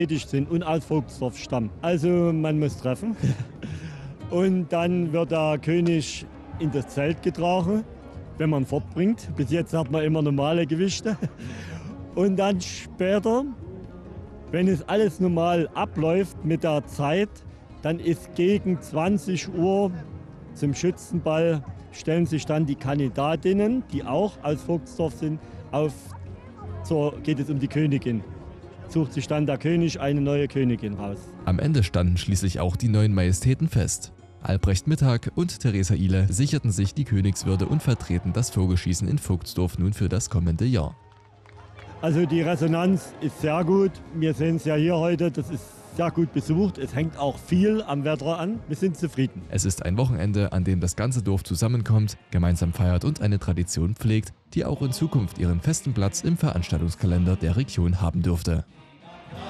sind und aus Vogtsdorf stammen. Also man muss treffen. Und dann wird der König in das Zelt getragen, wenn man ihn fortbringt. Bis jetzt hat man immer normale Gewichte. Und dann später, wenn es alles normal abläuft mit der Zeit, dann ist gegen 20 Uhr zum Schützenball, stellen sich dann die Kandidatinnen, die auch aus Vogtsdorf sind, geht es um die Königin. Sucht sich dann der König eine neue Königin raus. Am Ende standen schließlich auch die neuen Majestäten fest. Albrecht Mittag und Theresa Ihle sicherten sich die Königswürde und vertreten das Vogelschießen in Vogtsdorf nun für das kommende Jahr. Also die Resonanz ist sehr gut. Wir sehen es ja hier heute, das ist sehr gut besucht. Es hängt auch viel am Wetter an. Wir sind zufrieden. Es ist ein Wochenende, an dem das ganze Dorf zusammenkommt, gemeinsam feiert und eine Tradition pflegt, die auch in Zukunft ihren festen Platz im Veranstaltungskalender der Region haben dürfte.